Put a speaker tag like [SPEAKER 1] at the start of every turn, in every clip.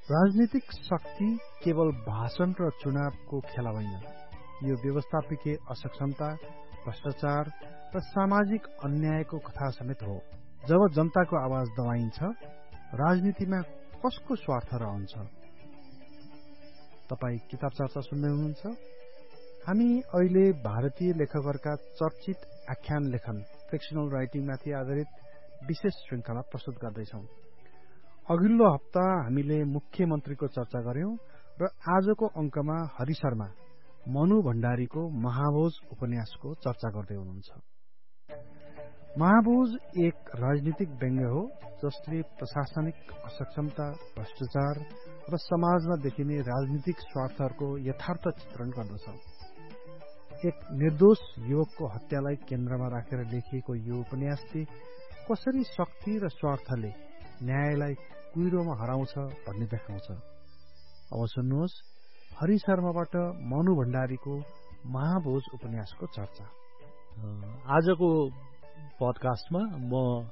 [SPEAKER 1] राजनीतिक शक्ति केवल भाषण र चुनावको खेला होइन। यो व्यवस्थापकीय असक्षमता, भ्रष्टाचार र सामाजिक अन्यायको कथा समेत हो। जब जनताको आवाज दबाइन्छ, राजनीतिमा कसको स्वार्थ रहन्छ? तपाईँ किताब चर्चा सुन्दै हुनुहुन्छ। हामी अहिले भारतीय लेखकहरूका चर्चित आख्यान लेखन फिक्सनल राइटिङमाथि आधारित विशेष श्रृङ्खला प्रस्तुत गर्दैछौं। अघिल्लो हप्ता हामीले मुख्यमन्त्रीको चर्चा गर्यौं र आजको अंकमा हरि शर्मा मनु भण्डारीको महाभोज उपन्यासको चर्चा गर्दै हुनुहुन्छ। महाभोज एक राजनीतिक व्यङ्ग्य हो जसले प्रशासनिक असक्षमता, भ्रष्टाचार र समाजमा देखिने राजनीतिक स्वार्थहरूको यथार्थ चित्रण गर्दछ। एक निर्दोष युवकको हत्यालाई केन्द्रमा राखेर लेखिएको यो उपन्यासले कसरी शक्ति र स्वार्थले न्यायलाई कुहिरोमा हराउँछ भन्ने देखाउँछ। अब सुन्नुहोस् हरि शर्माबाट मनु भण्डारीको महाभोज उपन्यासको चर्चा।
[SPEAKER 2] आजको पडकास्टमा म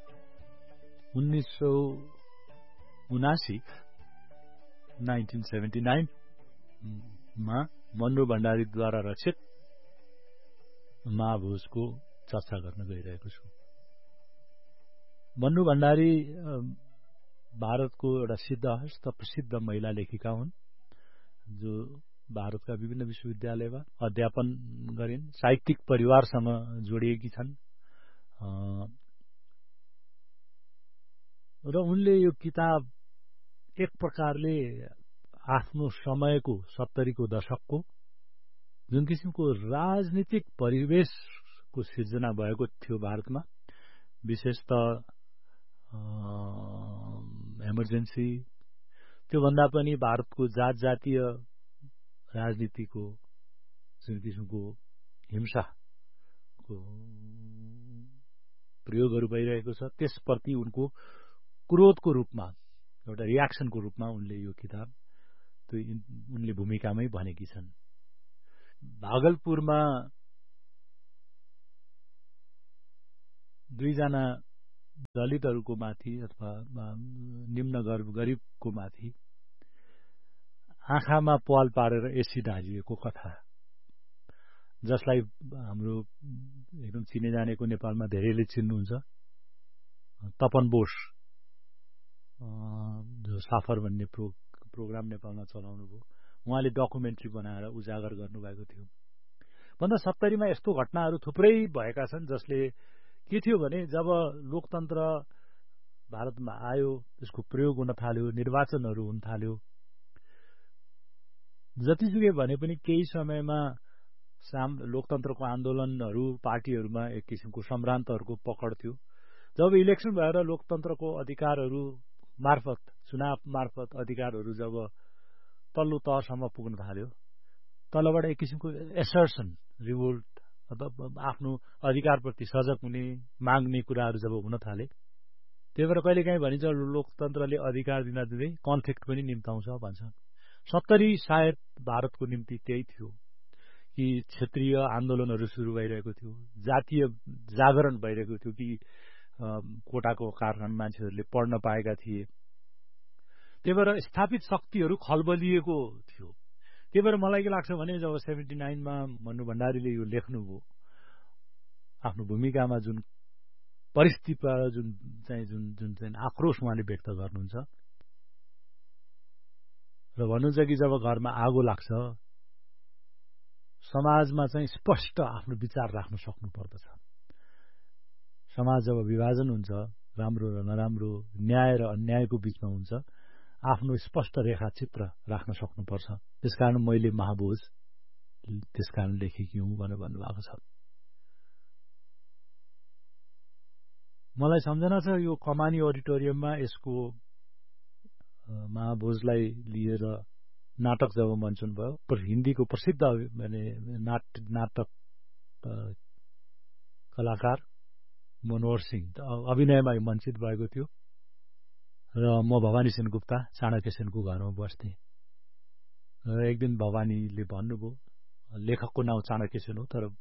[SPEAKER 2] 1979 मा मनु भण्डारीद्वारा रचित महाभोजको चर्चा गर्न गइरहेको छु। मनु भण्डारी भारतको एउटा सिद्धहस्त प्रसिद्ध महिला लेखिका हुन् जो भारतका विभिन्न विश्वविद्यालयमा अध्यापन गरिन्। साहित्यिक परिवारसँग जोडिएकी छन् र उनले यो किताब एक प्रकारले आफ्नो समयको 70 को दशकको जुन किसिमको राजनीतिक परिवेशको सिर्जना भएको थियो भारतमा, विशेषतः इमर्जेन्सी, त्योभन्दा पनि भारतको जात जातीय राजनीतिको जुन किसिमको हिंसाको प्रयोगहरू भइरहेको छ, त्यसप्रति उनको क्रोधको रूपमा, एउटा रियाक्सनको रूपमा उनले यो किताब उनले भूमिकामै भनेकी छन्। भागलपुरमा दुईजना दलितहरूको माथि अथवा निम्न गरिबको माथि आँखामा पाल पारेर एसिड हालिएको कथा, जसलाई हाम्रो एकदम चिने जानेको नेपालमा धेरैले चिन्नुहुन्छ तपन बोस, जो साफर भन्ने प्रोग्राम नेपालमा चलाउनु भयो। उहाँले डकुमेन्ट्री बनाएर उजागर गर्नुभएको थियो। भन्दा 70 मा यस्तो घटनाहरू थुप्रै भएका छन् जसले के थियो भने जब लोकतन्त्र भारतमा आयो, त्यसको प्रयोग हुन थाल्यो, निर्वाचनहरू हुन थाल्यो, जतिसुकै भने पनि केही समयमा लोकतन्त्रको आन्दोलनहरू पार्टीहरूमा एक किसिमको सम्भ्रान्तहरूको पकड थियो। जब इलेक्सन भएर लोकतन्त्रको अधिकारहरू मार्फत, चुनाव मार्फत अधिकारहरू जब तल्लो तहसम्म पुग्न थाल्यो, तलबाट एक किसिमको एसर्सन, रिभोल्ट अथवा आफ्नो अधिकारप्रति सजग हुने, माग्ने कुराहरू जब हुन थाले, त्यही भएर कहिलेकाहीँ भनिन्छ लोकतन्त्रले अधिकार दिँदै कन्फ्लिक्ट पनि निम्ताउँछ भन्छ। 70 सायद भारतको निम्ति त्यही थियो कि क्षेत्रीय आन्दोलनहरू सुरु भइरहेको थियो, जातीय जागरण भइरहेको थियो कि कोटाको कारण मान्छेहरूले पढ्न पाएका थिए। त्यही भएर स्थापित शक्तिहरू खलबलिएको थियो। त्यही भएर मलाई के लाग्छ भने जब 79 मा मनु भण्डारीले यो लेख्नुभयो, आफ्नो भूमिकामा जुन परिस्थितिबाट जुन आक्रोश उहाँले व्यक्त गर्नुहुन्छ र भन्नुहुन्छ कि जब घरमा आगो लाग्छ, समाजमा चाहिँ स्पष्ट आफ्नो विचार राख्न सक्नु पर्दछ। समाज जब विभाजन हुन्छ, राम्रो र नराम्रो, न्याय र अन्यायको बीचमा हुन्छ, आफ्नो स्पष्ट रेखाचित्र राख्न सक्नुपर्छ। त्यसकारण मैले महाभोज त्यसकारण लेखेकी हुँ भनेर भन्नुभएको छ। मलाई सम्झना छ यो कमानी अडिटोरियममा यसको महाभोजलाई लिएर नाटक जब मञ्चन भयो, हिन्दीको प्रसिद्ध नाटक कलाकार मनोहर सिंह अभिनयमा मञ्चित भएको थियो र म भवानी सेनगुप्ता चाणक्य सेनको घरमा बस्थेँ। एक दिन भवानीले भन्नुभयो, लेखकको नाउँ चाणक्य सेन हो तर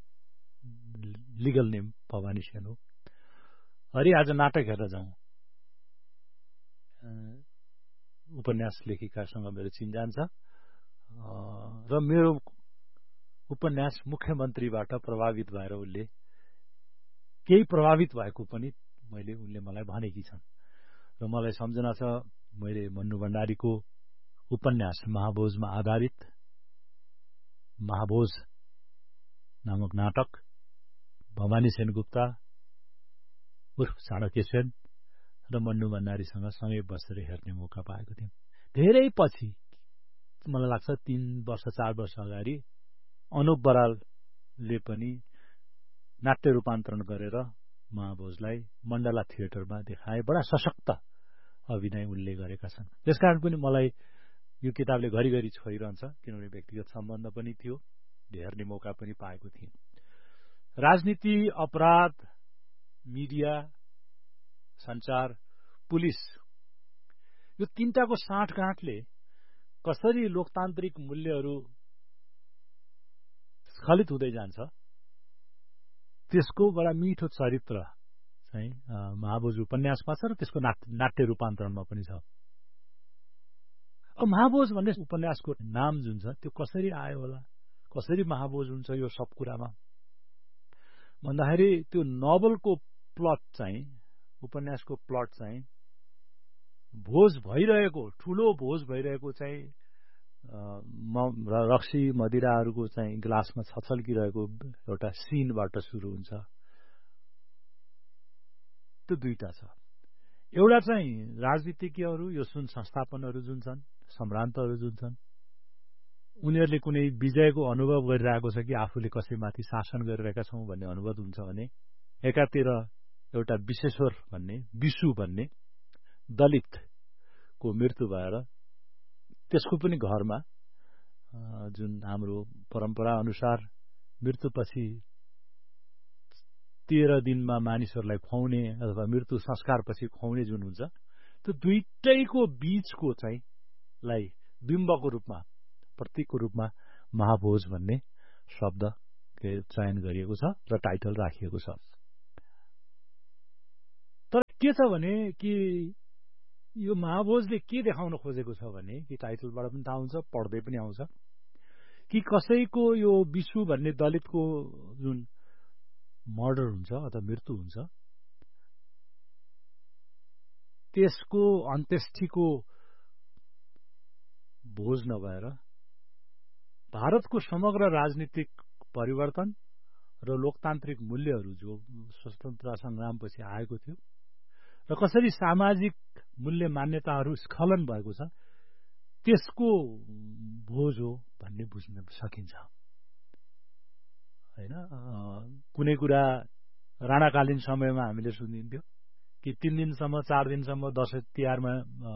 [SPEAKER 2] लिगल नेम भवानी सेन हो, अरे आज नाटक हेरेर जाउँ। उपन्यास लेखिकासँग मेरो चिन्जान छ र मेरो उपन्यास मुख्यमन्त्रीबाट प्रभावित भएर उनले केही प्रभावित भएको पनि उनले मलाई भनेकी छन् र मलाई सम्झना छ मैले मन्नु भण्डारीको उपन्यास महाभोजमा आधारित महाभोज नामक नाटक भवानी सेनगुप्ता उर्फ चाणक्य सेन र मन्नु भण्डारीसँग सँगै बसेर हेर्ने मौका पाएको थिएँ। धेरै पछि मलाई लाग्छ 3 वर्ष 4 वर्ष अगाडि अनुप बरालले पनि नाट्य रूपान्तरण गरेर महाभोजलाई मण्डला थिएटरमा देखाए। बडा सशक्त अभिनय उनले गरेका छन्। त्यसकारण पनि मलाई यो किताबले घरिघरि छोइरहन्छ, किनभने व्यक्तिगत सम्बन्ध पनि थियो, हेर्ने मौका पनि पाएको थिएँ। राजनीति, अपराध, मिडिया, सञ्चार, पुलिस, यो तीनटाको साँठगाँठले कसरी लोकतान्त्रिक मूल्यहरू स्खलित हुँदै जान्छ, त्यसको बडा मिठो चरित्र चाहिँ महाभोज उपन्यासमा छ र त्यसको नाट्य रूपान्तरणमा पनि छ। अब महाभोज भन्ने उपन्यासको नाम जुन छ त्यो कसरी आयो होला, कसरी महाभोज हुन्छ यो सब कुरामा भन्दाखेरि त्यो नोभलको प्लट चाहिँ, उपन्यासको प्लट चाहिँ भोज भइरहेको, ठूलो भोज भइरहेको चाहिँ रक्सी मदिराहरूको चाहिँ ग्लासमा छछल्किरहेको एउटा सिनबाट सुरु हुन्छ। त्यो दुईटा छ। एउटा चाहिँ राजनीतिज्ञहरू, यो सुन संस्थापनहरू जुन छन्, सम्भ्रान्तहरू जुन छन्, उनीहरूले कुनै विजयको अनुभव गरिरहेको छ कि आफूले कसैमाथि शासन गरिरहेका छौं भन्ने अनुभव हुन्छ भने एकातिर एउटा विश्वेश्वर भन्ने, विशु भन्ने दलितको मृत्यु भएर त्यसको पनि घरमा जुन हाम्रो परम्परा अनुसार मृत्युपछि 13 दिनमा मानिसहरूलाई खुवाउने अथवा मृत्यु संस्कारपछि खुवाउने जुन हुन्छ, त्यो दुईटैको बीचको चाहिँ लाई बिम्बको रूपमा, प्रतीकको रूपमा महाभोज भन्ने शब्द चयन गरिएको छ र टाइटल राखिएको छ। तर के छ भने कि यो महाभोजले के देखाउन खोजेको छ भने, कि टाइटलबाट पनि थाहा हुन्छ, पढ्दै पनि आउँछ कि कसैको यो विशु भन्ने दलितको जुन मर्डर हुन्छ अथवा मृत्यु हुन्छ, त्यसको अन्त्येष्टिको भोज नभएर भारतको समग्र राजनीतिक परिवर्तन र लोकतान्त्रिक मूल्यहरू जो स्वतन्त्रता संग्रामपछि आएको थियो र कसरी सामाजिक मूल्य मान्यताहरू स्खलन भएको छ, त्यसको भोज हो भन्ने बुझ्न सकिन्छ। हैन, कुनै कुरा राणाकालीन समयमा हामीले सुनिन्थ्यो कि 3 दिनसम्म 4 दिनसम्म दशैं तिहारमा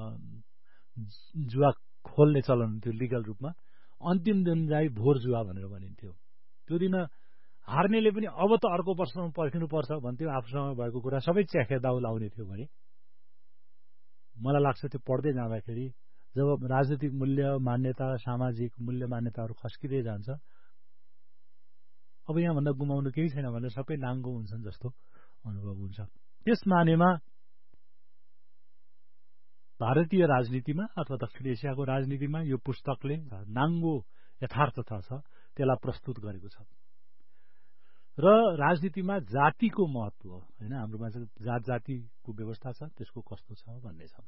[SPEAKER 2] जुवा खोल्ने चलन हुन्थ्यो लिगल रूपमा, अन्तिम दिन चाहिँ भोर जुवा भनेर भनिन्थ्यो। त्यो दिन हार्नेले पनि अब त अर्को वर्षमा पर्खिनुपर्छ भन्थ्यो, आफूसँग भएको कुरा सबै च्याखे दाउ लाउने थियो भने। मलाई लाग्छ त्यो पढ्दै जाँदाखेरि जब राजनीतिक मूल्य मान्यता, सामाजिक मूल्य मान्यताहरू खस्किँदै जान्छ, अब यहाँभन्दा गुमाउनु केही छैन भनेर सबै नाङ्गो हुन्छन् जस्तो अनुभव हुन्छ। त्यस मानेमा भारतीय राजनीतिमा अथवा दक्षिण एसियाको राजनीतिमा यो पुस्तकले नाङ्गो यथार्थता छ त्यसलाई प्रस्तुत गरेको छ। र राजनीतिमा जातिको महत्व, हैन, हाम्रोमा चाहिँ जात जातिको व्यवस्था छ, त्यसको कस्तो छ भन्ने छ।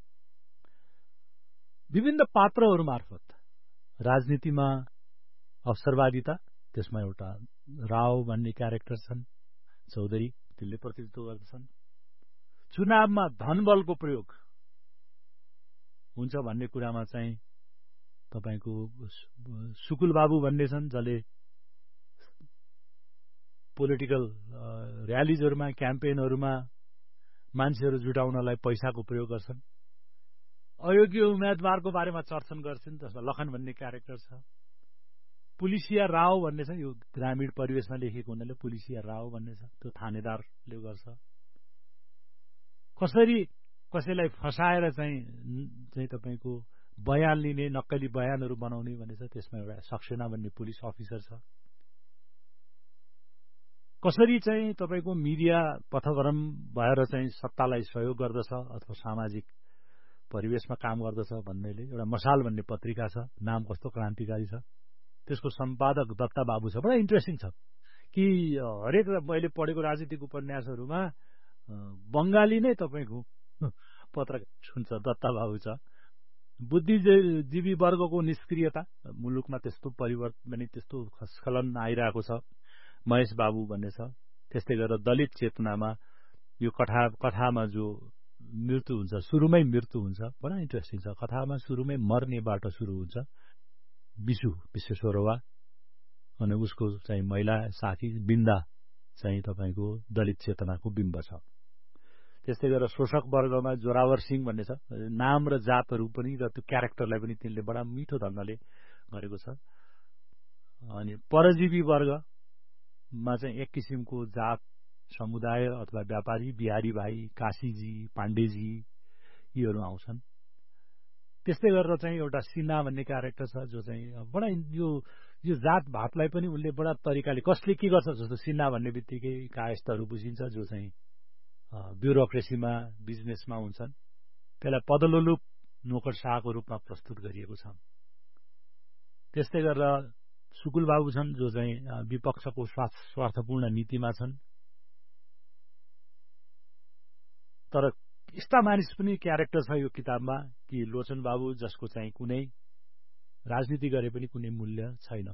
[SPEAKER 2] विभिन्न पात्रहरू मार्फत राजनीतिमा अवसरवादिता, त्यसमा एउटा राव भन्ने क्यारेक्टर छन्, चौधरी, तिनले प्रतिनिधित्व गर्दछन्। चुनावमा धनबलको प्रयोग हुन्छ भन्ने कुरामा चाहिँ तपाईको सुकुल बाबु भन्ने छन्, जसले पोलिटिकल र्यालिजहरूमा, क्याम्पेनहरूमा मान्छेहरू जुटाउनलाई पैसाको प्रयोग गर्छन्। अयोग्य उम्मेदवारको बारेमा चर्चन गर्छन्, जसमा लखन भन्ने क्यारेक्टर छ। पुलिसिया राव भन्ने छ, यो ग्रामीण परिवेशमा लेखिएको हुनाले पुलिसिया राव भन्ने छ, त्यो थानेदारले गर्छ। कसरी कसैलाई फसाएर चाहिँ तपाईको बयान लिने, नक्कली बयानहरू बनाउने भन्ने छ, त्यसमा एउटा सक्सेना भन्ने पुलिस अफिसर छ। कसरी चाहिँ तपाईको मिडिया पथगरम भएर चाहिँ सत्तालाई सहयोग गर्दछ अथवा सामाजिक परिवेशमा काम गर्दछ भन्नेले एउटा मसाल भन्ने पत्रिका छ, नाम कस्तो क्रान्तिकारी छ, त्यसको सम्पादक दत्ता बाबु छ। बडा इन्ट्रेस्टिङ छ कि हरेक मैले पढेको राजनीतिक उपन्यासहरूमा बङ्गाली नै तपाईँको पत्रकार हुन्छ, दत्ता बाबु छ। बुद्धिजीवी वर्गको निष्क्रियता, मुलुकमा त्यस्तो परिवर्तन त्यस्तो खस्खलन आइरहेको छ, महेश बाबु भन्ने छ। त्यस्तै गरेर दलित चेतनामा यो कथामा जो मृत्यु हुन्छ, सुरुमै मृत्यु हुन्छ, बडा इन्ट्रेस्टिङ छ। कथामा सुरुमै मर्नेबाट सुरु हुन्छ, विशु विश्वेश्वरवा अनि उसको चाहिँ महिला साथी बिन्दा चाहिँ तपाईँको दलित चेतनाको बिम्ब छ। त्यस्तै गरेर शोषक वर्गमा जोरावर सिंह भन्ने छ, नाम र जातहरू पनि र त्यो क्यारेक्टरलाई पनि तिनले बडा मिठो ढङ्गले गरेको छ। अनि परजीवी वर्गमा चाहिँ एक किसिमको जात समुदाय अथवा व्यापारी, बिहारी भाइ, काशीजी, पाण्डेजी यीहरू आउँछन्। त्यस्तै गरेर चाहिँ एउटा सिन्हा भन्ने क्यारेक्टर छ जो चाहिँ बडा यो जात भातलाई पनि उसले बडा तरिकाले कसले के गर्छ जस्तो सिन्हा भन्ने बित्तिकै कायस्थहरू बुझिन्छ जो चाहिँ ब्युरोक्रेसीमा बिजनेसमा हुन्छन्, त्यसलाई पदलोलुप नोकरशाहको रूपमा प्रस्तुत गरिएको छ। त्यस्तै गरेर सुकुल बाबु छन् जो चाहिँ विपक्षको स्वार्थपूर्ण नीतिमा छन्। तर यस्ता मानिस पनि क्यारेक्टर छ यो किताबमा कि लोचन बाबु जसको चाहिँ कुनै राजनीति गरे पनि कुनै मूल्य छैन।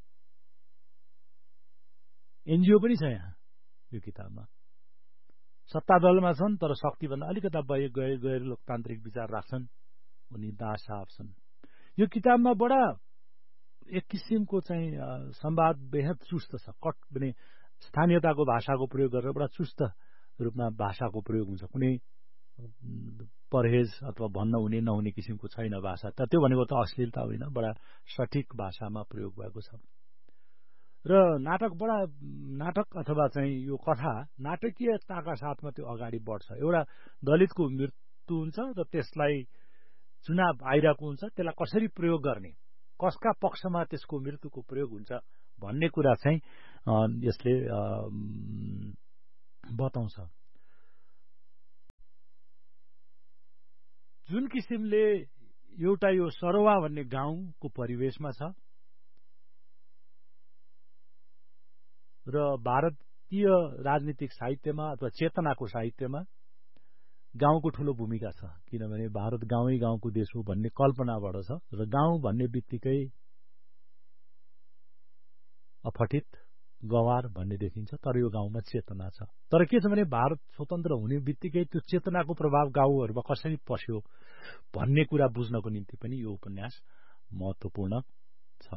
[SPEAKER 2] एनजिओ पनि छ यहाँ यो किताबमा। सत्तादलमा छन् तर शक्तिभन्दा अलिकता गैर लोकतान्त्रिक विचार राख्छन्, उनी दास साहब छन्। यो किताबमा बडा एक किसिमको चाहिँ संवाद बेहद चुस्त छ। कट भने स्थानीयताको भाषाको प्रयोग गरेर बडा चुस्त रूपमा भाषाको प्रयोग हुन्छ, कुनै परहेज अथवा भन्न हुने नहुने किसिमको छैन भाषा। त त्यो भनेको त अश्लीलता होइन, बडा सठिक भाषामा प्रयोग भएको छ। र नाटक अथवा चाहिँ यो कथा नाटकीयताका साथमा त्यो अगाडि बढ्छ। एउटा दलितको मृत्यु हुन्छ र त्यसलाई चुनाव आइरहेको हुन्छ, त्यसलाई कसरी प्रयोग गर्ने, कसका पक्षमा त्यसको मृत्युको प्रयोग हुन्छ भन्ने कुरा चाहिँ यसले बताउँछ। जुन किसिमले एउटा यो सरोवा भन्ने गाउँको परिवेशमा छ र भारतीय राजनीतिक साहित्यमा अथवा चेतनाको साहित्यमा गाउँको ठूलो भूमिका छ, किनभने भारत गाउँै गाउँको देश हो भन्ने कल्पनाबाट छ र गाउँ भन्ने बित्तिकै अपठित गवार भन्ने देखिन्छ। तर यो गाउँमा चेतना छ। तर के छ भने भारत स्वतन्त्र हुने बित्तिकै त्यो चेतनाको प्रभाव गाउँहरूमा कसरी पस्यो भन्ने कुरा बुझ्नको निम्ति पनि यो उपन्यास महत्त्वपूर्ण छ।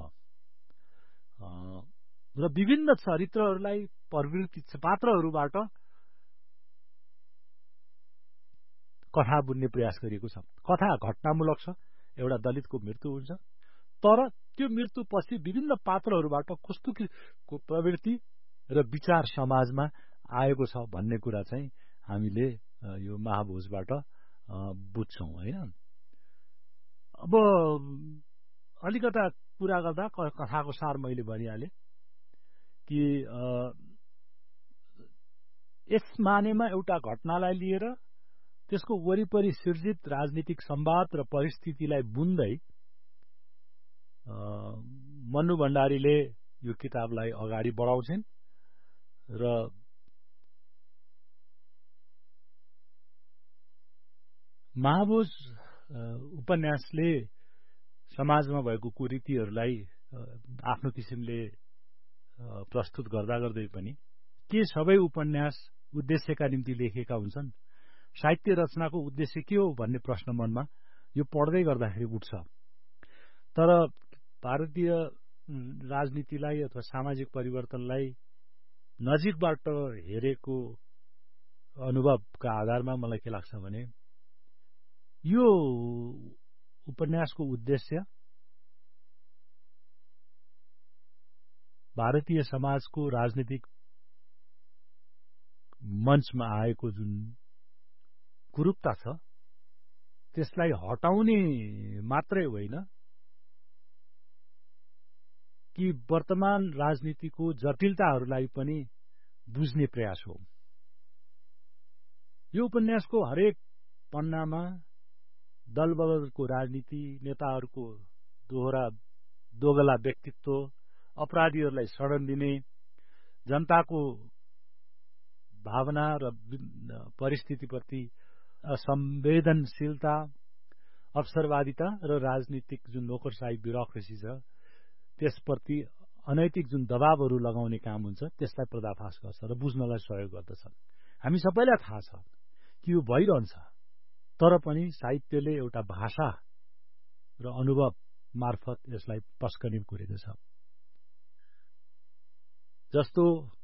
[SPEAKER 2] र विभिन्न चरित्रहरूलाई प्रवृत्ति पात्रहरूबाट कथा बुन्ने प्रयास गरिएको छ। कथा घटनामूलक छ, एउटा दलितको मृत्यु हुन्छ, तर त्यो मृत्युपछि विभिन्न पात्रहरूबाट कस्तो प्रवृत्ति र विचार समाजमा आएको छ भन्ने कुरा चाहिँ हामीले यो महाभोजबाट बुझ्छौं हैन। अब अलिकता कुरा गर्दा कथाको सार मैले भनिहाले कि यस मानेमा एउटा घटनालाई लिएर त्यसको वरिपरि सिर्जित राजनीतिक संवाद र परिस्थितिलाई बुन्दै मन्नु भण्डारीले यो किताबलाई अगाडि बढाउँछन् र महाभोज उपन्यासले समाजमा भएको कुरीतिहरूलाई आफ्नो किसिमले प्रस्तुत गर्दै पनि के सबै उपन्यास उद्देश्यका निम्ति लेखेका हुन्छन्, साहित्य रचनाको उद्देश्य के हो भन्ने प्रश्न मनमा यो पढ्दै गर्दाखेरि उठ्छ। तर भारतीय राजनीतिलाई अथवा सामाजिक परिवर्तनलाई नजिकबाट हेरेको अनुभवका आधारमा मलाई के लाग्छ भने यो उपन्यासको उद्देश्य भारतीय समाजको राजनीतिक मञ्चमा आएको जुन कुरूपता छ त्यसलाई हटाउने मात्रै होइन कि वर्तमान राजनीतिको जटिलताहरूलाई पनि बुझ्ने प्रयास हो। यो उपन्यासको हरेक पन्नामा दलबदलको राजनीति, नेताहरूको दोगला व्यक्तित्व, अपराधीहरूलाई शरण दिने, जनताको भावना र परिस्थितिप्रति असंवेदनशीलता, अवसरवादिता र राजनीतिक जुन नोकरशाही ब्युरोक्रेसी छ त्यसप्रति अनैतिक जुन दबावहरू लगाउने काम हुन्छ त्यसलाई पर्दाफास गर्छ र बुझ्नलाई सहयोग गर्दछन्। हामी सबैलाई थाहा छ कि यो भइरहन्छ, तर पनि साहित्यले एउटा भाषा र अनुभव मार्फत यसलाई पस्कने गरेको छ। जस्तो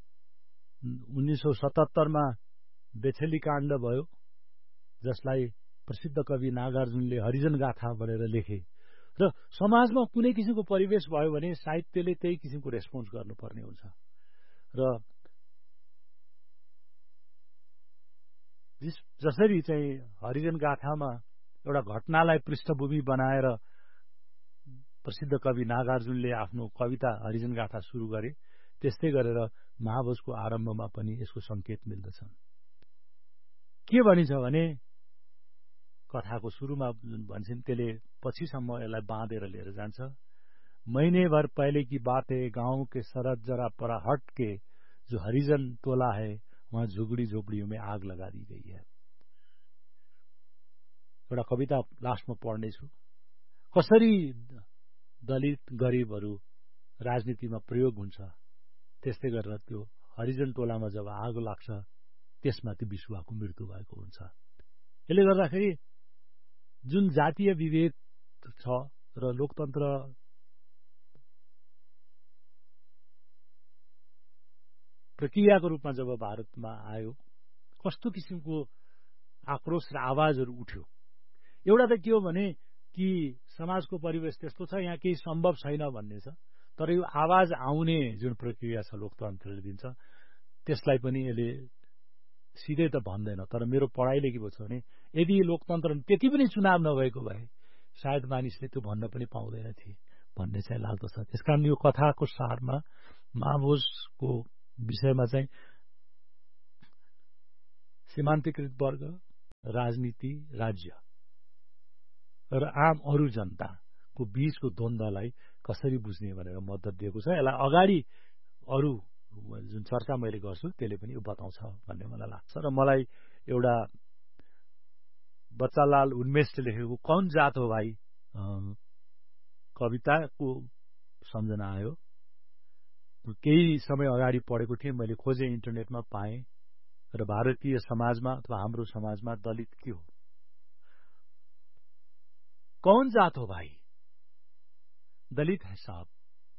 [SPEAKER 2] 1977 मा बेछेली काण्ड भयो, जसलाई प्रसिद्ध कवि नागार्जुनले हरिजन गाथा भनेर लेखे, र समाजमा कुनै किसिमको परिवेश भयो भने साहित्यले त्यही किसिमको रेस्पोन्स गर्नुपर्ने हुन्छ। र जसरी चाहिँ हरिजन गाथामा एउटा घटनालाई पृष्ठभूमि बनाएर प्रसिद्ध कवि नागार्जुनले आफ्नो कविता हरिजन गाथा सुरु गरे, त्यस्तै गरेर महाभोजको आरम्भमा पनि यसको संकेत मिल्दछ। के भनिन्छ भने कथाको सुरुमा जुन भन्छन् त्यसले पछिसम्म यसलाई बाँधेर लिएर जान्छ। महीने भर पहले की बात है, गांव के सरहद जरा पर हट के जो हरिजन टोला है वहाँ झुगड़ी झोपड़ियों में आग लगा दी गई है। एउटा कविता लास्टमा पढ्नेछु। कसरी दलित गरिबहरू राजनीतिमा प्रयोग हुन्छ, त्यस्तै गरेर त्यो हरिजन टोलामा जब आगो लाग्छ त्यसमाथि विश्वाको मृत्यु भएको हुन्छ। यसले गर्दाखेरि जुन जातीय विभेद छ र लोकतन्त्र प्रक्रियाको रूपमा जब भारतमा आयो, कस्तो किसिमको आक्रोश र आवाजहरू उठ्यो। एउटा त के हो भने कि समाजको परिवेश त्यस्तो छ, यहाँ केही सम्भव छैन भन्ने छ, तर यो आवाज आउने जुन प्रक्रिया छ लोकतन्त्रले दिन्छ त्यसलाई पनि यसले सिधै त भन्दैन। तर मेरो पढाइले के छ भने यदि लोकतन्त्र त्यति पनि चुनाव नभएको भए सायद मानिसले त्यो भन्न पनि पाउँदैन थिए भन्ने चाहिँ लाग्दछ। त्यसकारण यो कथाको सारमा महाभोजको विषयमा चाहिँ सीमान्तकृत वर्ग, राजनीति, राज्य र आम अरू जनताको बीचको द्वन्द्वलाई कसरी बुझ्ने भनेर मद्दत दिएको छ। यसलाई अगाडि अरू जुन चर्चा मैले गर्छु त्यसले पनि यो बताउँछ भन्ने मलाई लाग्छ। र मलाई एउटा बच्चालाल उन्मेषले लेखेको कौन जात हो भाइ कविताको सम्झना आयो। केही समय अगाडि पढेको थिएँ, मैले खोजेँ, इन्टरनेटमा पाएँ। र भारतीय समाजमा अथवा हाम्रो समाजमा दलित के हो? कौन जात हो भाई? दलित है साहब।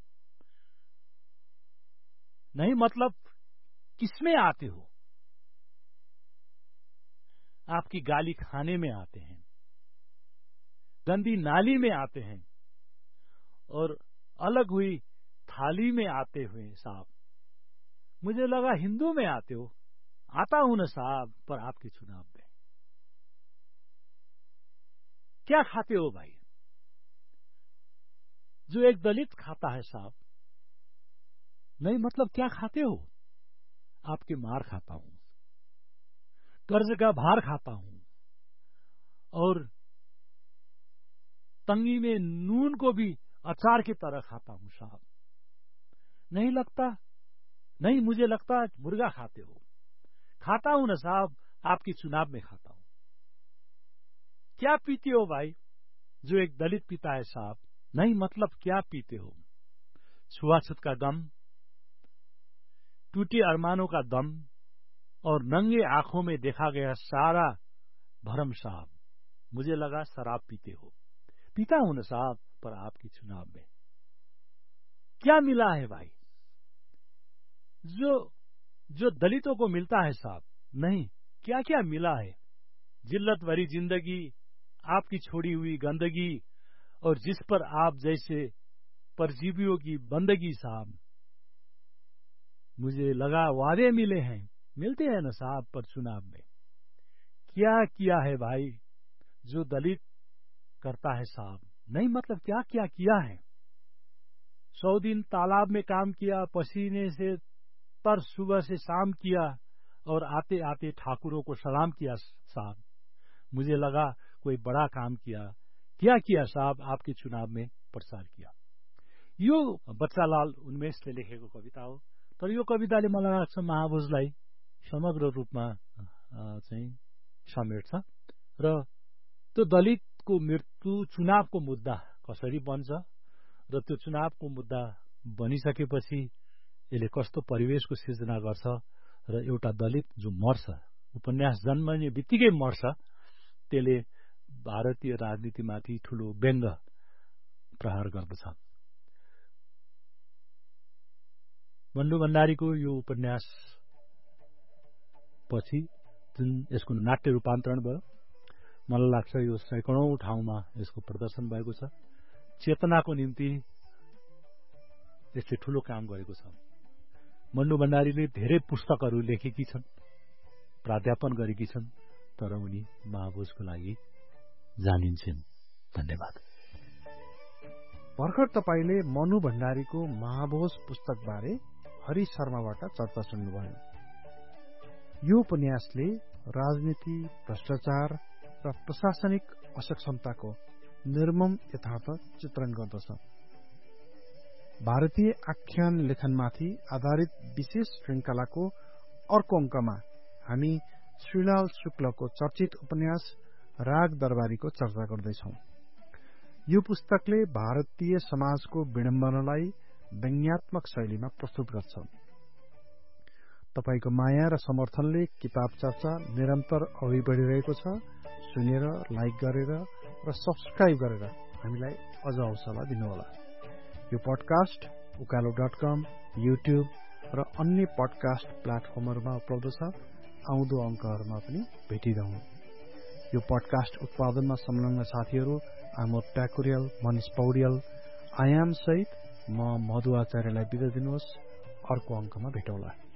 [SPEAKER 2] नहीं मतलब किसमें आते हो? आपकी गाली खाने में आते हैं, गंदी नाली में आते हैं और अलग हुई थाली में आते हुए साहब। मुझे लगा हिंदू में आते हो। आता हूं न साहब, पर आपके चुनाव में। क्या खाते हो भाई? जो एक दलित खाता है साहब। नहीं मतलब क्या खाते हो? आपके मार खाता हूं, कर्ज का भार खाता हूं और तंगी में नून को भी अचार की तरह खाता हूं साहब। नहीं लगता? नहीं, मुझे लगता मुर्गा खाते हो। खाता हूं ना साहब, आपकी चुनाव में खाता हूं। क्या पीते हो भाई? जो एक दलित पीता है साहब। नहीं मतलब क्या पीते हो? छुआछूत का गम, टूटे अरमानों का दम और नंगे आंखों में देखा गया सारा भरम साहब। मुझे लगा शराब पीते हो। पीता हूं ना साहब, पर आपकी चुनाव में। क्या मिला है भाई? जो दलितों को मिलता है साहब। नहीं, क्या क्या मिला है? जिल्लत भरी जिंदगी, आपकी छोड़ी हुई गंदगी और जिस पर आप जैसे परजीवियों की बंदगी साहब। मुझे लगा वादे मिले हैं, मिलते हैं ना साहब, पर चुनाव में। क्या किया है भाई जो दलित करता है साहब? नहीं मतलब क्या क्या किया है? 100 दिन तालाब में काम किया, पसीने से तर सुबह से शाम किया और आते आते ठाकुरों को सलाम किया साहब। मुझे लगा कोई बड़ा काम किया, क्या किया साहब आपके चुनाव में प्रचार किया। यो बच्चालाल उन्मेषले लेखेको कविता हो। तर यो कविताले मलाई लाग्छ महाभोजलाई समग्र रूपमा चाहिँ समेट्छ र त्यो दलितको मृत्यु चुनावको मुद्दा कसरी बन्छ र त्यो चुनावको मुद्दा बनिसकेपछि यसले कस्तो परिवेशको सिर्जना गर्छ र एउटा दलित जो मर्छ, उपन्यास जन्मने बित्तिकै मर्छ, त्यसले भारतीय राजनीतिमाथि ठूलो व्यङ्ग प्रहार गर्दछ। मन्डु भण्डारीको यो उपन्यास पछि जुन यसको नाट्य रूपान्तरण भयो, मलाई लाग्छ यो सैकडौं ठाउँमा यसको प्रदर्शन भएको छ। चेतनाको निम्ति यसले ठूलो काम गरेको छ। मन्डु भण्डारीले धेरै पुस्तकहरू लेखेकी छन्, प्राध्यापन गरेकी छन्, तर उनी महाभोजको लागि जानिन्छन्। धन्यवाद।
[SPEAKER 1] भर्खर तपाईले मनु भण्डारीको महाभोज पुस्तकबारे हरि शर्माबाट चर्चा सुन्नुभयो। यो उपन्यासले राजनीति, भ्रष्टाचार र प्रशासनिक असक्षमताको निर्मम यथार्थ चित्रण गर्दछ। भारतीय आख्यान लेखनमाथि आधारित विशेष श्रृंखलाको अर्को अंकमा हामी श्रीलाल शुक्लको चर्चित उपन्यास राग दरबारीको चर्चा गर्दैछौं। यो पुस्तकले भारतीय समाजको विडम्बनालाई व्यङ्ग्यात्मक शैलीमा प्रस्तुत गर्छ। तपाईको माया र समर्थनले किताब चर्चा निरन्तर अघि बढिरहेको छ। सुनेर, लाइक गरेर र सब्स्क्राइब गरेर हामीलाई अझ हौसला दिनुहोला। यो पडकास्ट उकालो.com, युट्युब र अन्य पडकास्ट प्लेटफर्महरूमा उपलब्ध छ। आउँदो अंकहरूमा पनि भेटिरहौं। यो पडकास्ट उत्पादनमा संलग्न साथीहरू आमोद प्याकुरियल, मनिष पौड्याल, आयाम सहित म मधु आचार्यलाई बिदा दिनुहोस्। अर्को अंकमा भेटौँला।